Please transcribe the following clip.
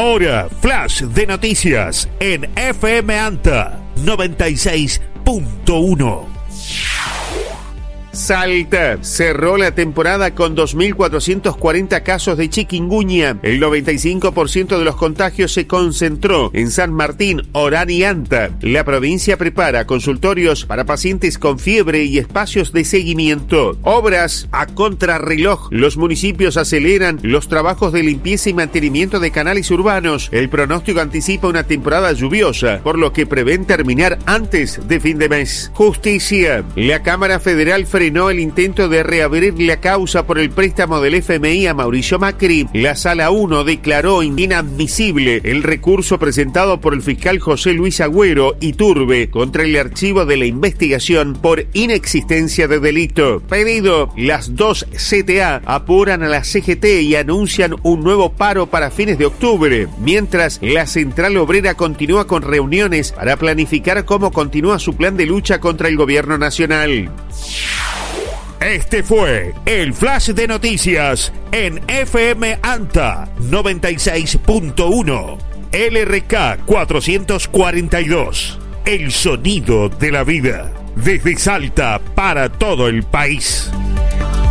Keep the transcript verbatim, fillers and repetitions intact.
Ahora, flash de noticias en F M Anta noventa y seis punto uno. Salta cerró la temporada con dos mil cuatrocientos cuarenta casos de chikungunya. El noventa y cinco por ciento de los contagios se concentró en San Martín, Orán y Anta. La provincia prepara consultorios para pacientes con fiebre y espacios de seguimiento. Obras a contrarreloj. Los municipios aceleran los trabajos de limpieza y mantenimiento de canales urbanos. El pronóstico anticipa una temporada lluviosa, por lo que prevén terminar antes de fin de mes. Justicia. La Cámara Federal frenó el intento de reabrir la causa por el préstamo del F M I a Mauricio Macri. La Sala uno declaró inadmisible el recurso presentado por el fiscal José Luis Agüero Iturbe contra el archivo de la investigación por inexistencia de delito. Pedido, las dos C T A apuran a la C G T y anuncian un nuevo paro para fines de octubre, mientras la Central Obrera continúa con reuniones para planificar cómo continúa su plan de lucha contra el gobierno nacional. Este fue el flash de noticias en F M Anta noventa y seis punto uno. L R K cuatrocientos cuarenta y dos. El sonido de la vida. Desde Salta para todo el país.